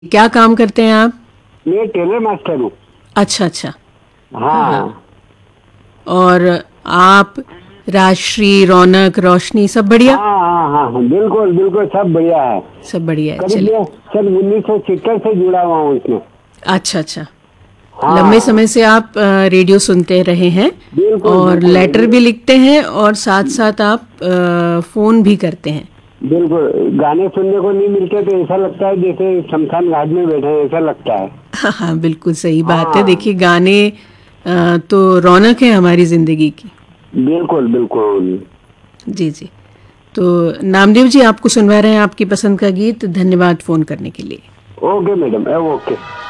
क्या काम करते हैं आप? मैं टेलर मास्टर हूँ। अच्छा अच्छा। हाँ। और आप राजश्री, रौनक, रोशनी सब बढ़िया? हाँ हाँ हाँ हाँ, बिल्कुल बिल्कुल सब बढ़िया है। सब बढ़िया है, करीब चलिए। मैं सन 1970 से जुड़ा हुआ हूँ इसमें। अच्छा अच्छा। लंबे हाँ समय से आप रेडियो सुनते रहे हैं बिल्कुल और बिल्कुल लेटर भी लिखते हैं और साथ साथ आप फोन भी करते हैं। बिल्कुल। गाने सुनने को नहीं मिलते तो ऐसा लगता है जैसे शमशान घाट में बैठे हैं, ऐसा लगता है। हाँ हाँ, बिल्कुल सही बात है। हाँ देखिए, गाने तो रौनक है हमारी जिंदगी की। बिल्कुल बिल्कुल। जी जी। तो नामदेव जी, आपको सुनवा रहे हैं आपकी पसंद का गीत। धन्यवाद फोन करने के लिए। Okay madam, okay.